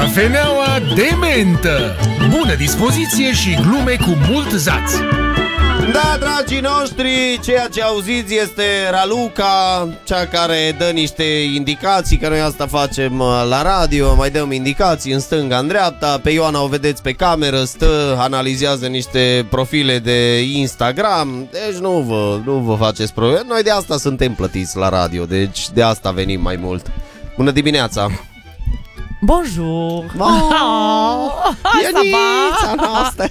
Cafeneaua de mentă. Bună dispoziție și glume cu mult zaț. Da, dragii noștri, ceea ce auziți este Raluca, cea care dă niște indicații, că noi asta facem la radio, mai dăm indicații în stânga, în dreapta. Pe Ioana o vedeți pe cameră, stă, analizează niște profile de Instagram, deci nu vă faceți probleme. Noi de asta suntem plătiți la radio, deci de asta venim mai mult. Bună dimineața! Bonjour! Ionița noastră!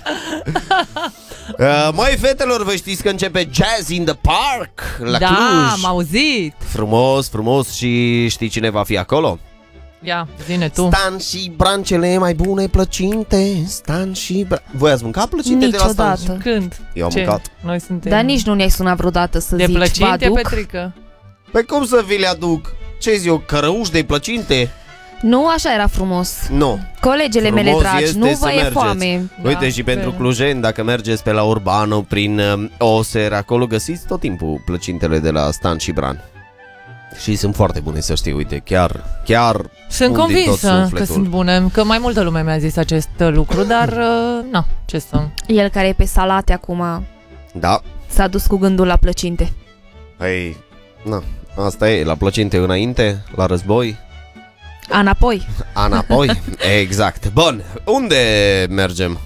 Măi, fetelor, vă știți că începe Jazz in the Park la Cluj? Da, am auzit! Frumos și știi cine va fi acolo? Ia, zine tu. Stan și brancele mai bune plăcinte. Stan și Voi ați mâncat plăcinte de la Stan? Niciodată. Când? Eu am Ce? mâncat. Noi suntem... Dar nici nu ne-ai sunat vreodată să de zici, plăcinte, vă aduc? Petrică? Păi cum să vi le aduc? Ce zic eu, cărăuși de plăcinte? Nu, așa era frumos. Nu. Colegele Frumos mele dragi, este nu să vă e mergeți. foame. Uite, și pentru clujeni, dacă mergeți pe la Urbano, prin Oser, acolo găsiți tot timpul plăcintele de la Stan și Bran. Și sunt foarte bune, să știi, uite, chiar Sunt spun din tot convinsă că sufletul. sunt bune, că mai multă lume mi-a zis acest lucru, dar na, ce să... El care e pe salate acum Da, s-a dus cu gândul la plăcinte. păi, na, asta e, la plăcinte înainte, la război, Înapoi. înapoi. Exact. Bun, unde mergem?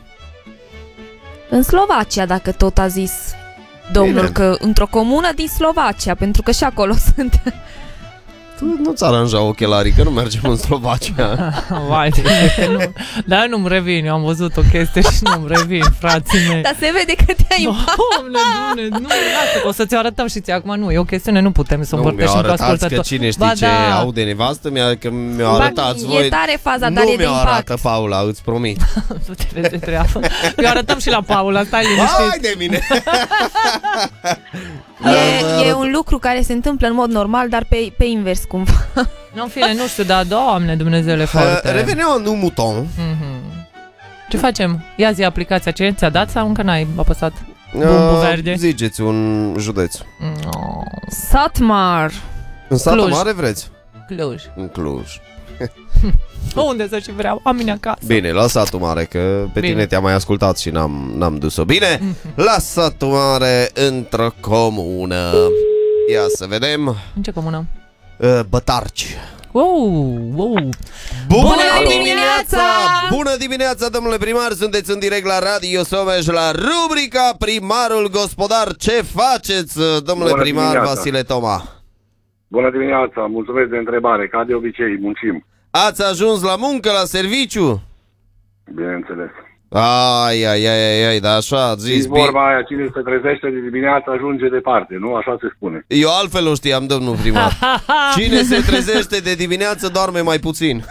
În Slovacia, dacă tot a zis domnul, Bine. că într-o comună din Slovacia, pentru că și acolo sunt. Tu nu-ți aranja ochelarii, că nu mergem în Slovacia. Vai, nu, dar nu-mi revin, eu am văzut o chestie și nu-mi revin, frații mei. Dar se vede că te-ai Doamne, nu, lasă, o să-ți arătăm și ție acum, nu, e o chestiune, nu putem să o Nu, mi-o împărtășim cu arătați că ascultători. cine știe Ba ce da. aude nevastă mea, că mi-o arătați E voi. tare faza, Nu dar e de mi-o arată impact. Paula, îți promit. Tu te vezi de treabă. Eu arătăm și la Paula, stai liniștit. Hai de mine! E un lucru care se întâmplă în mod normal, dar pe invers cumva. Nu, în fine, nu știu, dar Doamne, Dumnezeule foarte. Reveneam în mouton. Ce facem? Ia zi aplicația, ce ți-a dat sau încă n-ai apăsat? Bumbul verde. Ziceți un județ. No. Satmar. În satul Cluj. mare vreți? Cluj. În Cluj. Unde să și vreau? Am mine acasă. Bine, la satul mare, că pe Bine. tine te-am mai ascultat și n-am dus-o. Bine, la satul mare, într-o comună. Ia să vedem. În ce comună? Bătarci. Wow. Bună dimineața! Bună dimineața, domnule primar! Sunteți în direct la Radio Someș, la rubrica Primarul Gospodar. Ce faceți, domnule Bună primar dimineața. Vasile Toma? Bună dimineața, mulțumesc de întrebare. Ca de obicei, muncim. Ați ajuns la muncă, la serviciu? Bineînțeles. Ai, dar așa ați zis. Zis vorba aia, cine se trezește de dimineață ajunge departe, nu? Așa se spune. Eu altfel o știam, domnul primar. Cine se trezește de dimineață doarme mai puțin.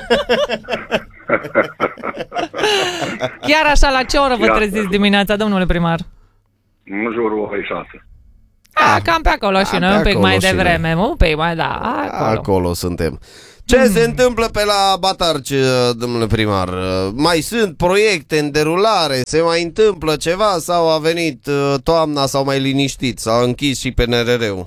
Chiar așa, la ce oră vă Iată. treziți dimineața, domnule primar? În jurul orei 6. Cam pe acolo și Cam noi, pe un pic acolo mai și devreme, un pic mai, da, acolo. Acolo suntem. Ce se întâmplă pe la Batarci, domnule primar? Mai sunt proiecte în derulare? Se mai întâmplă ceva sau a venit toamna sau mai liniștit? S-a închis și PNRR-ul?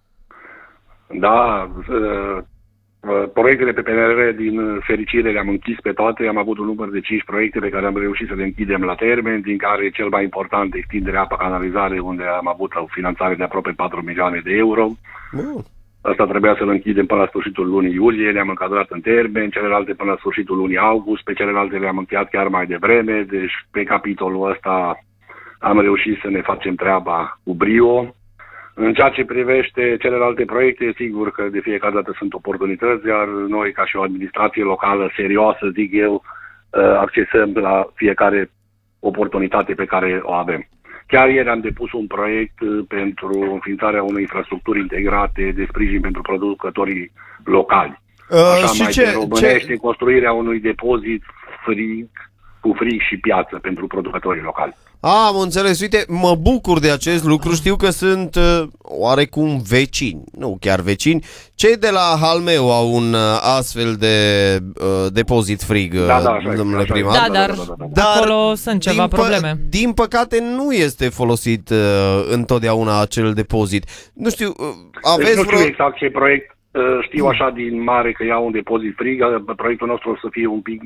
Da, proiectele pe PNRR, din fericire, le-am închis pe toate. Am avut un număr de 5 proiecte pe care am reușit să le închidem la termen, din care cel mai important, extinderea apă canalizare, unde am avut o finanțare de aproape 4 milioane de euro. Asta trebuia să-l închidem până la sfârșitul lunii iulie, le-am încadrat în termen, celelalte până la sfârșitul lunii august, pe celelalte le-am încheiat chiar mai devreme, deci pe capitolul ăsta am reușit să ne facem treaba cu brio. În ceea ce privește celelalte proiecte, sigur că de fiecare dată sunt oportunități, iar noi, ca și o administrație locală serioasă, zic eu, accesăm la fiecare oportunitate pe care o avem. Chiar ieri am depus un proiect pentru înființarea unei infrastructuri integrate de sprijin pentru producătorii locali. Așa și mai ce- pe românește, construirea unui depozit cu frig și piață pentru producătorii locali. Am înțeles, uite, mă bucur de acest lucru, știu că sunt oarecum vecini, nu chiar vecini. Cei de la Halmeu au un astfel de depozit frig, domnule primar. Da, dar acolo sunt ceva probleme. Din păcate nu este folosit întotdeauna acel depozit. Nu știu, aveți Deci nu știu vreo... exact ce proiect Știu așa din mare că iau un depozit frig. Proiectul nostru o să fie un pic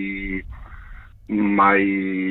mai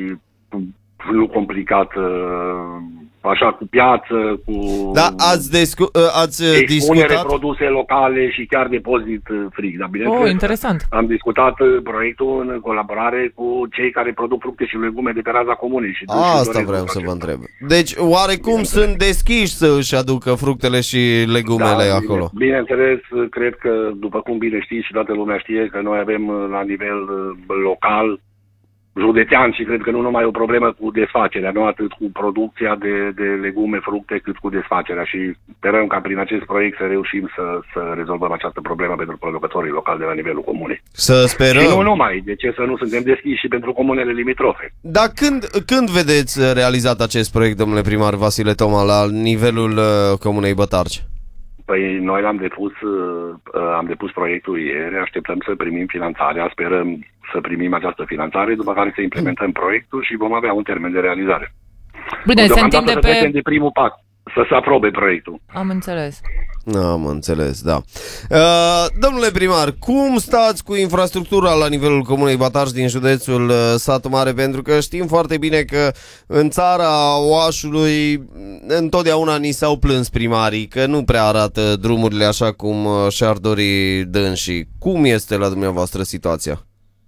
nu complicat, așa, cu piață, cu ați expunere discutat? produse locale și chiar depozit frig. Dar bineînțeles, Interesant. am discutat proiectul în colaborare cu cei care produc fructe și legume de pe raza comunei. Și Asta vreau să vă întreb. Deci, oarecum sunt deschiși să își aducă fructele și legumele acolo? Bineînțeles, cred că, după cum bine știți și toată lumea știe, că noi avem la nivel local, județean, și cred că nu numai o problemă cu desfacerea, nu atât cu producția de legume, fructe, cât cu desfacerea, și sperăm ca prin acest proiect să reușim să rezolvăm această problemă pentru producătorii locali de la nivelul comunei. Să sperăm. Și nu numai, de ce să nu suntem deschiși și pentru comunele limitrofe. Dar când vedeți realizat acest proiect, domnule primar Vasile Toma, la nivelul comunei Bătarci? Păi noi am depus proiectul ieri, așteptăm să primim finanțarea, sperăm să primim această finanțare, după care să implementăm proiectul și vom avea un termen de realizare. Bine, se întinde să trecem de primul pas, să se aprobe proiectul. Am înțeles. Am înțeles, da. Domnule primar, cum stați cu infrastructura la nivelul comunei Bătarci din județul Satu Mare? Pentru că știm foarte bine că în țara Oașului întotdeauna ni s-au plâns primarii că nu prea arată drumurile așa cum și-ar dori dânsii. Cum este la dumneavoastră situația?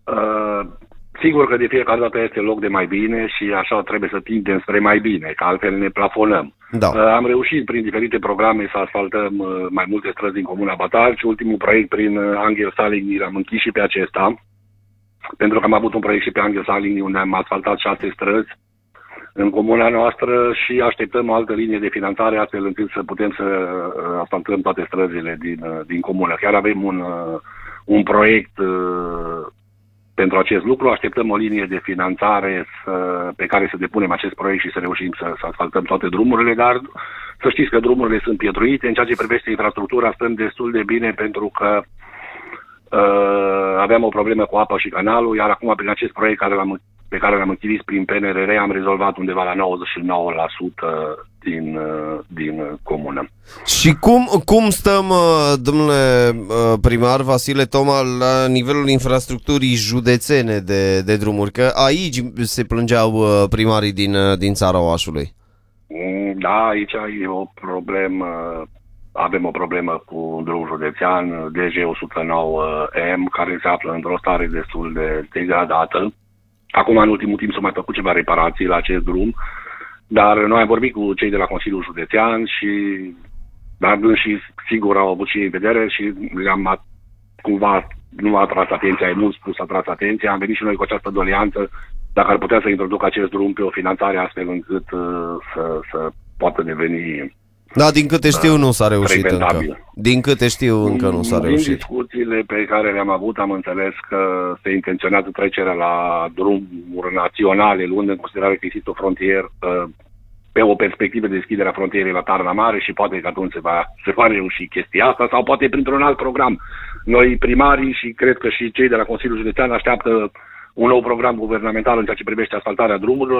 Sigur că de fiecare dată este loc de mai bine și așa trebuie să tindem spre mai bine, că altfel ne plafonăm. Da. Am reușit prin diferite programe să asfaltăm mai multe străzi din comuna Bătarci. Ultimul proiect prin Angel Saligny l-am închis și pe acesta, pentru că am avut un proiect și pe Angel Saligny unde am asfaltat 6 străzi în comuna noastră și așteptăm o altă linie de finanțare astfel încât să putem să asfaltăm toate străzile din comună. Chiar avem un proiect pentru acest lucru, așteptăm o linie de finanțare pe care să depunem acest proiect și să reușim să asfaltăm toate drumurile, dar să știți că drumurile sunt pietruite. În ceea ce privește infrastructura stăm destul de bine pentru că aveam o problemă cu apa și canalul, iar acum prin acest proiect pe care l-am închiriat prin PNRR am rezolvat undeva la 99% din comună. Și cum stăm, domnule primar Vasile Toma, la nivelul infrastructurii județene de drumuri? Că aici se plângeau primarii din țara Oașului. Da, aici e o problemă. Avem o problemă cu drum județean DG109M, care se află într-o stare destul de degradată. Acum, în ultimul timp, s-au mai făcut ceva reparații la acest drum, dar noi am vorbit cu cei de la Consiliul Județean și sigur au avut și ei vedere și le-am cumva nu a atras atenția, e mult spus, a atras atenția. Am venit și noi cu această doleanță dacă ar putea să introducă acest drum pe o finanțare astfel încât să poată deveni. Da, din câte știu nu s-a reușit încă. Din câte știu încă nu s-a reușit. Din discuțiile pe care le-am avut am înțeles că se intenționează trecerea la drumuri naționale, luând în considerare că există o frontieră, pe o perspectivă de deschidere a frontierei la Tarna Mare și poate că atunci se va reuși chestia asta sau poate printr-un alt program. Noi primarii și cred că și cei de la Consiliul Județean așteaptă un nou program guvernamental în ceea ce privește asfaltarea drumurilor.